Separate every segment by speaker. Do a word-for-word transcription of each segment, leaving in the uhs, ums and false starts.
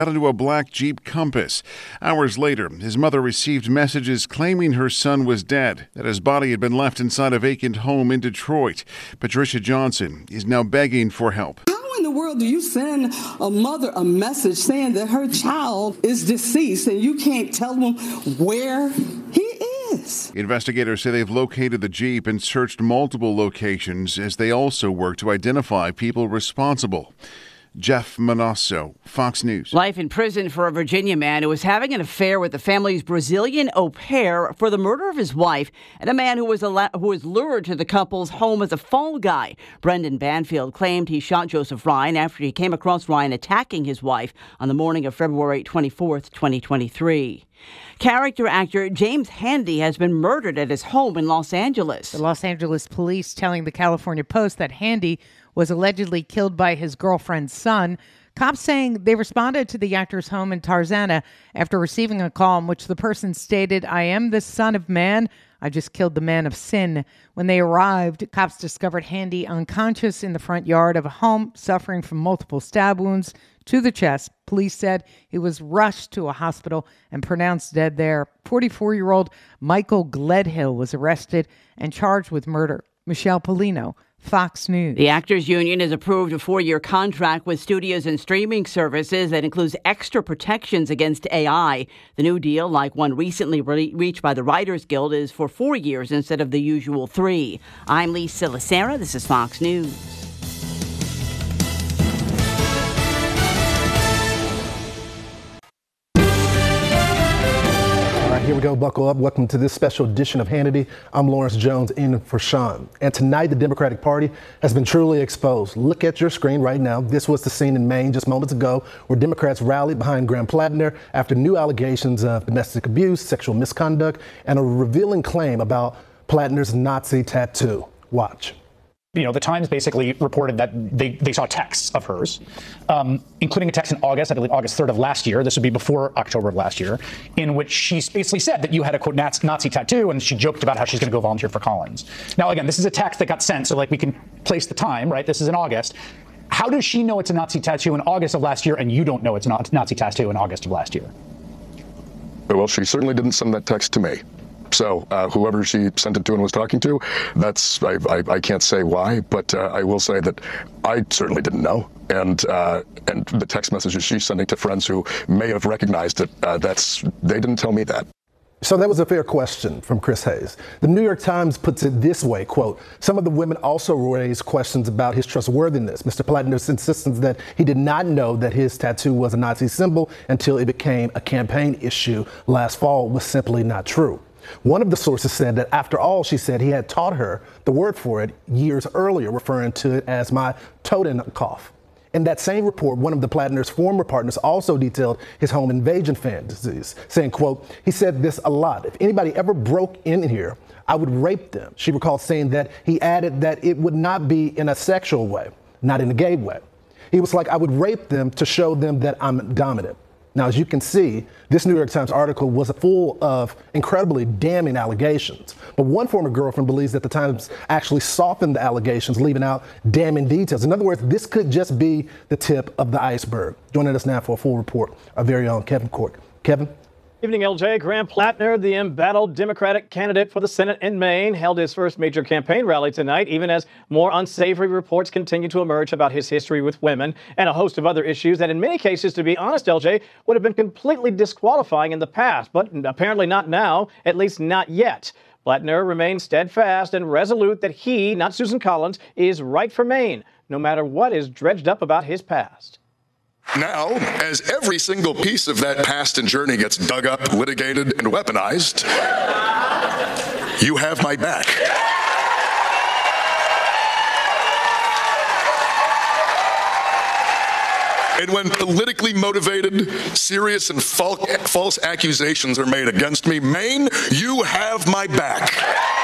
Speaker 1: into a black Jeep Compass. Hours later, his mother received messages claiming her son was dead, that his body had been left inside a vacant home in Detroit. Patricia Johnson is now begging for help.
Speaker 2: How in the world do you send a mother a message saying that her child is deceased and you can't tell them where he is?
Speaker 1: Investigators say they've located the Jeep and searched multiple locations as they also work to identify people responsible. Jeff Manasso, Fox News.
Speaker 3: Life in prison for a Virginia man who was having an affair with the family's Brazilian au pair for the murder of his wife, and a man who was al- who was lured to the couple's home as a fall guy. Brendan Banfield claimed he shot Joseph Ryan after he came across Ryan attacking his wife on the morning of February twenty-fourth, twenty twenty-three. Character actor James Handy has been murdered at his home in Los Angeles.
Speaker 4: The Los Angeles police telling the California Post that Handy was allegedly killed by his girlfriend's son. Cops saying they responded to the actor's home in Tarzana after receiving a call in which the person stated, "I am the son of man. I just killed the man of sin." When they arrived, cops discovered Handy unconscious in the front yard of a home, suffering from multiple stab wounds to the chest. Police said he was rushed to a hospital and pronounced dead there. forty-four-year-old Michael Gledhill was arrested and charged with murder. Michelle Polino, Fox News.
Speaker 3: The Actors Union has approved a four-year contract with studios and streaming services that includes extra protections against A I. The new deal, like one recently re- reached by the Writers Guild, is for four years instead of the usual three. I'm Lisa Lacera. This is Fox News.
Speaker 5: Here we go. Buckle up. Welcome to this special edition of Hannity. I'm Lawrence Jones in for Sean. And tonight, the Democratic Party has been truly exposed. Look at your screen right now. This was the scene in Maine just moments ago where Democrats rallied behind Graham Plattner after new allegations of domestic abuse, sexual misconduct, and a revealing claim about Plattner's Nazi tattoo. Watch.
Speaker 6: You know, the Times basically reported that they, they saw texts of hers, um, including a text in August, I believe August third of last year. This would be before October of last year, in which she basically said that you had a, quote, Nazi tattoo, and she joked about how she's going to go volunteer for Collins. Now, again, this is a text that got sent, so, like, we can place the time, right? This is in August. How does she know it's a Nazi tattoo in August of last year, and you don't know it's a Nazi tattoo in August of last year?
Speaker 7: Well, she certainly didn't send that text to me. So uh, whoever she sent it to and was talking to, that's I, I, I can't say why, but uh, I will say that I certainly didn't know. And uh, and the text messages she's sending to friends who may have recognized it, uh, that's they didn't tell me that.
Speaker 5: So that was a fair question from Chris Hayes. The New York Times puts it this way, quote, some of the women also raised questions about his trustworthiness. Mister Plattner's insistence that he did not know that his tattoo was a Nazi symbol until it became a campaign issue last fall was simply not true. One of the sources said that after all, she said, he had taught her the word for it years earlier, referring to it as my Totenkopf. In that same report, one of the Plattner's former partners also detailed his home invasion fantasies, saying, quote, he said this a lot. If anybody ever broke in here, I would rape them. She recalled saying that he added that it would not be in a sexual way, not in a gay way. He was like, I would rape them to show them that I'm dominant. Now, as you can see, this New York Times article was full of incredibly damning allegations. But one former girlfriend believes that the Times actually softened the allegations, leaving out damning details. In other words, this could just be the tip of the iceberg. Joining us now for a full report, our very own Kevin Cork. Kevin?
Speaker 8: Evening, L J. Graham Plattner, the embattled Democratic candidate for the Senate in Maine, held his first major campaign rally tonight, even as more unsavory reports continue to emerge about his history with women and a host of other issues that in many cases, to be honest, L J, would have been completely disqualifying in the past, but apparently not now, at least not yet. Plattner remains steadfast and resolute that he, not Susan Collins, is right for Maine, no matter what is dredged up about his past.
Speaker 7: Now, as every single piece of that past and journey gets dug up, litigated, and weaponized, you have my back. And when politically motivated, serious, and fal- false accusations are made against me, Maine, you have my back.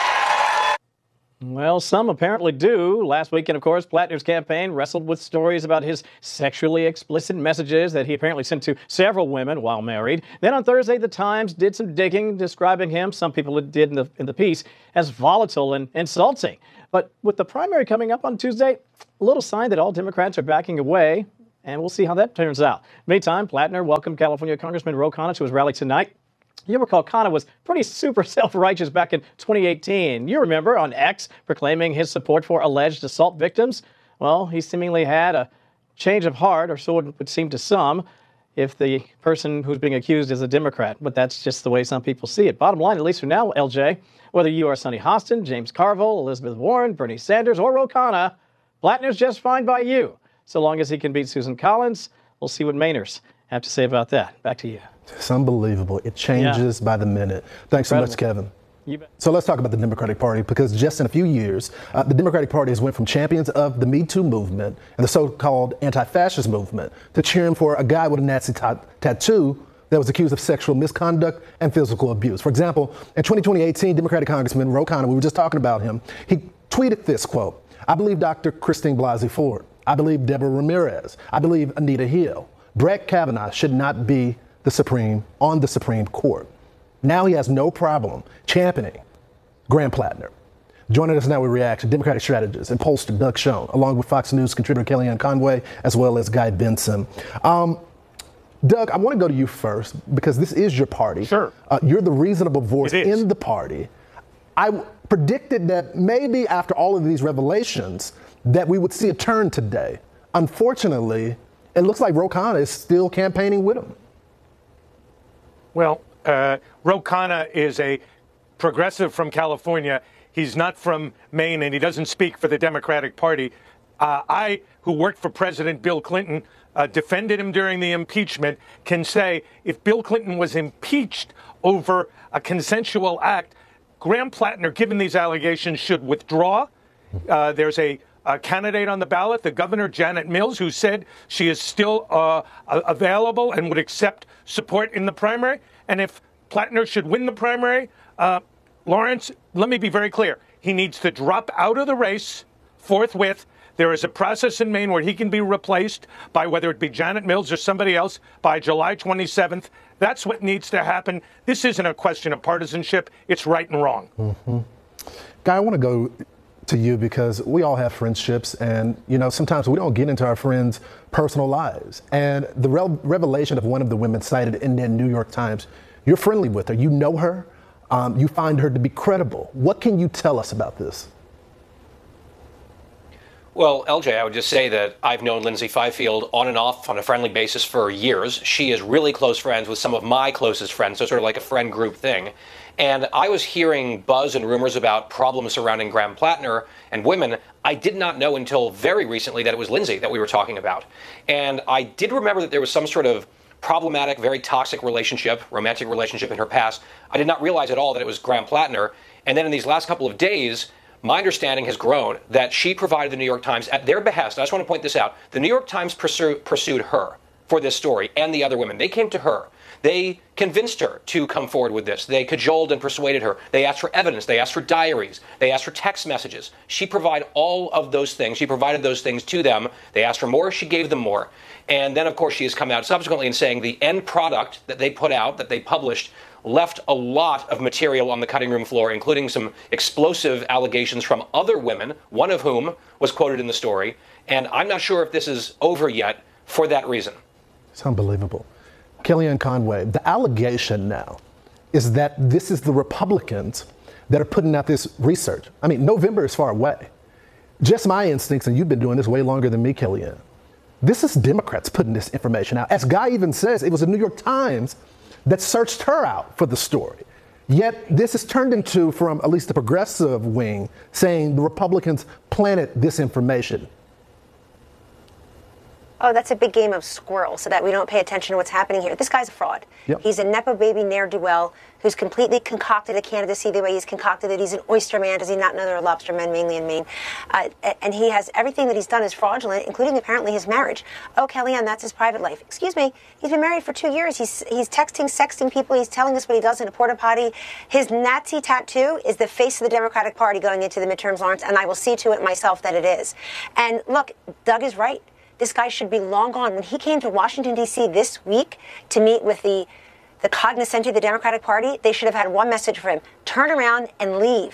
Speaker 8: Well, some apparently do. Last weekend, of course, Plattner's campaign wrestled with stories about his sexually explicit messages that he apparently sent to several women while married. Then on Thursday, the Times did some digging, describing him, some people did in the, in the piece, as volatile and insulting. But with the primary coming up on Tuesday, a little sign that all Democrats are backing away. and we'll see how that turns out. Meantime, Plattner welcomed California Congressman Ro Khanna to his rally tonight. You recall Khanna was pretty super self-righteous back in twenty eighteen. You remember on X proclaiming his support for alleged assault victims? Well, he seemingly had a change of heart, or so it would seem to some, if the person who's being accused is a Democrat. But that's just the way some people see it. Bottom line, at least for now, L J, whether you are Sonny Hostin, James Carville, Elizabeth Warren, Bernie Sanders, or Ro Khanna, Plattner's just fine by you. So long as he can beat Susan Collins, we'll see what Mainers have to say about that. Back to you.
Speaker 5: It's unbelievable. It changes yeah. by the minute. Thanks Incredible. so much, Kevin.
Speaker 8: You bet.
Speaker 5: So let's talk about the Democratic Party, because just in a few years, uh, the Democratic Party has went from champions of the Me Too movement and the so-called anti-fascist movement to cheering for a guy with a Nazi ta- tattoo that was accused of sexual misconduct and physical abuse. For example, in twenty eighteen, Democratic Congressman Ro Khanna, we were just talking about him, he tweeted this quote, "I believe Doctor Christine Blasey Ford. I believe Deborah Ramirez. I believe Anita Hill. Brett Kavanaugh should not be the Supreme on the Supreme Court." Now he has no problem championing Graham Plattner. Joining us now with reaction, Democratic strategist and pollster Doug Schoen, along with Fox News contributor Kellyanne Conway, as well as Guy Benson. Um, Doug, I want to go to you first because this is your party.
Speaker 9: Sure.
Speaker 5: Uh, you're the reasonable voice in the party. I w- predicted that maybe after all of these revelations that we would see a turn today. Unfortunately, it looks like Ro Khanna is still campaigning with him.
Speaker 9: Well, uh, Ro Khanna is a progressive from California. He's not from Maine, and he doesn't speak for the Democratic Party. Uh, I, who worked for President Bill Clinton, uh, defended him during the impeachment, can say if Bill Clinton was impeached over a consensual act, Graham Plattner, given these allegations, should withdraw. Uh, there's a, a candidate on the ballot, the governor, Janet Mills, who said she is still uh, available and would accept support in the primary. And if Plattner should win the primary, uh, Lawrence, let me be very clear. He needs to drop out of the race forthwith. There is a process in Maine where he can be replaced by whether it be Janet Mills or somebody else by July twenty-seventh. That's what needs to happen. This isn't a question of partisanship. It's right and wrong.
Speaker 5: Mm-hmm. Guy, I want to go to you because we all have friendships, and you know sometimes we don't get into our friends' personal lives. And the re- revelation of one of the women cited in the New York Times, you're friendly with her, you know her, um, you find her to be credible. What can you tell us about this?
Speaker 10: Well, L J, I would just say that I've known Lindsay Fifield on and off on a friendly basis for years. She is really close friends with some of my closest friends, so sort of like a friend group thing. And I was hearing buzz and rumors about problems surrounding Graham Plattner and women. I did not know until very recently that it was Lindsay that we were talking about. And I did remember that there was some sort of problematic, very toxic relationship, romantic relationship in her past. I did not realize at all that it was Graham Plattner. And then in these last couple of days, my understanding has grown that she provided the New York Times at their behest. I just want to point this out. The New York Times pursue, pursued her for this story and the other women. They came to her. They convinced her to come forward with this. They cajoled and persuaded her. They asked for evidence. They asked for diaries. They asked for text messages. She provided all of those things. She provided those things to them. They asked for more. She gave them more. And then, of course, she has come out subsequently and saying the end product that they put out, that they published, left a lot of material on the cutting room floor, including some explosive allegations from other women, one of whom was quoted in the story. And I'm not sure if this is over yet for that reason.
Speaker 5: It's unbelievable. Kellyanne Conway, the allegation now is that this is the Republicans that are putting out this research. I mean, November is far away. Just my instincts, and you've been doing this way longer than me, Kellyanne, this is Democrats putting this information out. As Guy even says, it was the New York Times that searched her out for the story. Yet this is turned into, from at least the progressive wing, saying the Republicans planted this information.
Speaker 11: Oh, that's a big game of squirrel so that we don't pay attention to what's happening here. This guy's a fraud. Yep. He's a Nepo baby ne'er-do-well who's completely concocted a candidacy the way he's concocted it. He's an oyster man. Does he not know there are lobster men mainly in Maine? Uh, and he has everything that he's done is fraudulent, including apparently his marriage. Oh, Kellyanne, that's his private life. Excuse me. He's been married for two years. He's he's texting, sexting people. He's telling us what he does in a porta potty. His Nazi tattoo is the face of the Democratic Party going into the midterms, Lawrence, and I will see to it myself that it is. And look, Doug is right. This guy should be long gone. When he came to Washington, D C this week to meet with the, the cognoscenti of the Democratic Party, they should have had one message for him. Turn around and leave.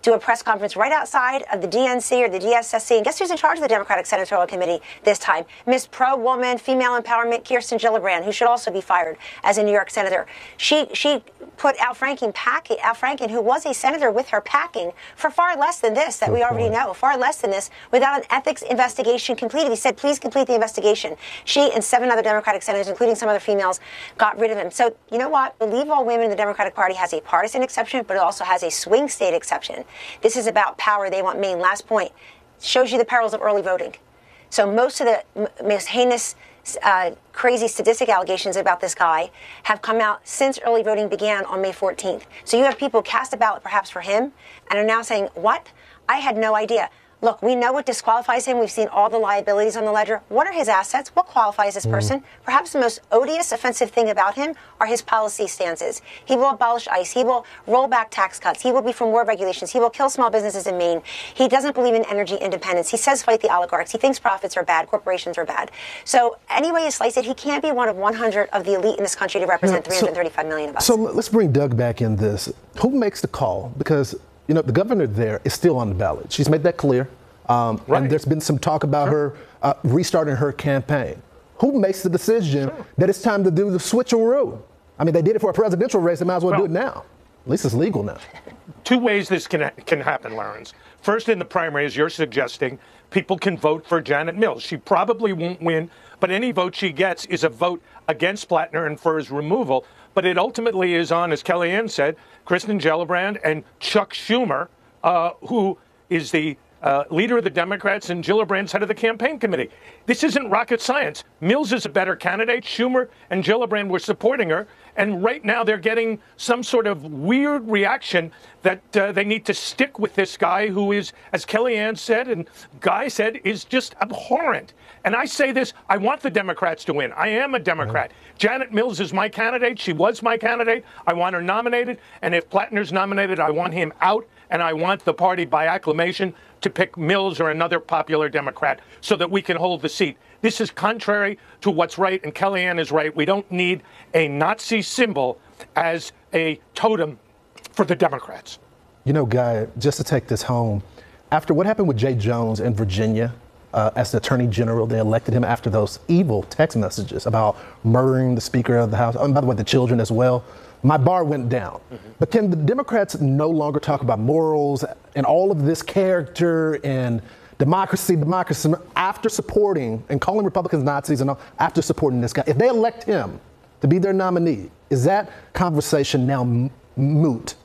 Speaker 11: do a press conference right outside of the D N C or the D S S C. And guess who's in charge of the Democratic Senatorial Committee this time? Miss Pro-Woman, Female Empowerment, Kirsten Gillibrand, who should also be fired as a New York senator. She she put Al Franken, packing, Al Franken, who was a senator with her, packing for far less than this that we already know, far less than this, without an ethics investigation completed. He said, please complete the investigation. She and seven other Democratic senators, including some other females, got rid of him. So you know what? Believe All Women in the Democratic Party has a partisan exception, but it also has a swing state exception. This is about power. They want Maine. Last point. Shows you the perils of early voting. So most of the m- most heinous, uh, crazy sadistic allegations about this guy have come out since early voting began on May fourteenth. So you have people cast a ballot perhaps for him and are now saying, what? I had no idea. Look, we know what disqualifies him. We've seen all the liabilities on the ledger. What are his assets? What qualifies this person? Mm. Perhaps the most odious, offensive thing about him are his policy stances. He will abolish ICE. He will roll back tax cuts. He will be for more regulations. He will kill small businesses in Maine. He doesn't believe in energy independence. He says fight the oligarchs. He thinks profits are bad. Corporations are bad. So any way you slice it, he can't be one of one hundred of the elite in this country to represent yeah, so, three hundred thirty-five million of us.
Speaker 5: So let's bring Doug back in this. Who makes the call? Because, you know, the governor there is still on the ballot. She's made that clear. Um, right. And there's been some talk about sure. her uh, restarting her campaign. Who makes the decision sure. that it's time to do the switcheroo? I mean, they did it for a presidential race. They might as well, well do it now. At least it's legal now.
Speaker 9: Two ways this can can happen, Lawrence. First, in the primary, as you're suggesting, people can vote for Janet Mills. She probably won't win, but any vote she gets is a vote against Plattner and for his removal. But it ultimately is on, as Kellyanne said, Kirsten Gillibrand and Chuck Schumer, uh, who is the Uh, leader of the Democrats, and Gillibrand's head of the campaign committee. This isn't rocket science. Mills is a better candidate. Schumer and Gillibrand were supporting her, and right now they're getting some sort of weird reaction that uh, they need to stick with this guy who is, as Kellyanne said and Guy said, is just abhorrent. And I say this, I want the Democrats to win. I am a Democrat. Mm-hmm. Janet Mills is my candidate. She was my candidate. I want her nominated. And if Plattner's nominated, I want him out. And I want the party by acclamation to pick Mills or another popular Democrat so that we can hold the seat. This is contrary to what's right, and Kellyanne is right. We don't need a Nazi symbol as a totem for the Democrats.
Speaker 5: You know, Guy, just to take this home, after what happened with Jay Jones in Virginia, uh, as the Attorney General, they elected him after those evil text messages about murdering the Speaker of the House, and by the way, the children as well. My bar went down. Mm-hmm. But can the Democrats no longer talk about morals and all of this character and democracy, democracy, after supporting and calling Republicans Nazis and all, after supporting this guy? If they elect him to be their nominee, is that conversation now m- moot?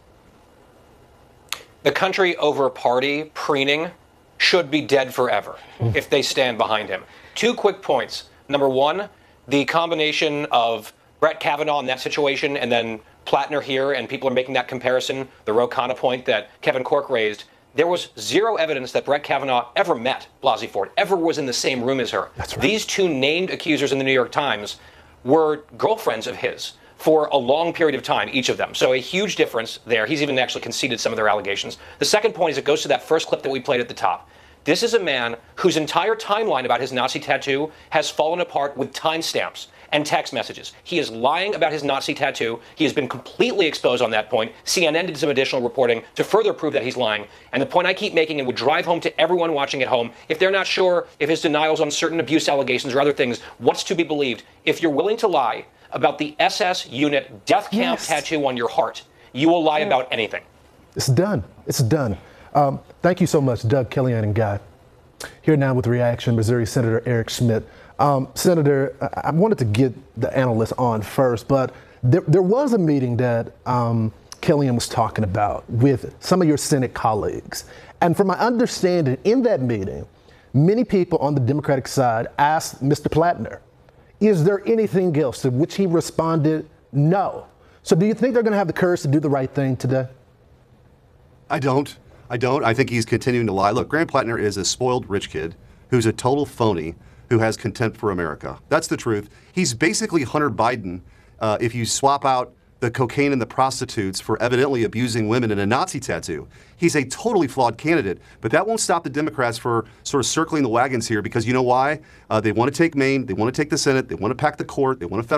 Speaker 10: The country over party preening should be dead forever mm-hmm. if they stand behind him. Two quick points. Number one, the combination of Brett Kavanaugh in that situation and then Plattner here, and people are making that comparison, the Ro Khanna point that Kevin Corke raised. There was zero evidence that Brett Kavanaugh ever met Blasey Ford, ever was in the same room as her.
Speaker 5: That's right.
Speaker 10: These two named accusers in the New York Times were girlfriends of his for a long period of time, each of them. So a huge difference there. He's even actually conceded some of their allegations. The second point is it goes to that first clip that we played at the top. This is a man whose entire timeline about his Nazi tattoo has fallen apart with timestamps and text messages. He is lying about his Nazi tattoo. He has been completely exposed on that point. C N N did some additional reporting to further prove that he's lying. And the point I keep making and would drive home to everyone watching at home, if they're not sure if his denials on certain abuse allegations or other things, what's to be believed? If you're willing to lie about the S S unit death camp yes. tattoo on your heart, you will lie yeah. about anything.
Speaker 5: It's done. It's done. Um, thank you so much, Doug, Kellyanne, and Guy. Here now with reaction, Missouri Senator Eric Schmitt. Um, Senator, I-, I wanted to get the analysts on first, but there, there was a meeting that um, Kellyanne was talking about with some of your Senate colleagues. And from my understanding, in that meeting, many people on the Democratic side asked Mister Plattner, is there anything else? To which he responded, no. So do you think they're going to have the courage to do the right thing today?
Speaker 12: I don't. I don't. I think he's continuing to lie. Look, Graham Plattner is a spoiled rich kid who's a total phony who has contempt for America. That's the truth. He's basically Hunter Biden uh, if you swap out the cocaine and the prostitutes for evidently abusing women and a Nazi tattoo. He's a totally flawed candidate, but that won't stop the Democrats for sort of circling the wagons here because you know why? Uh, they want to take Maine, they want to take the Senate, they want to pack the court, they want to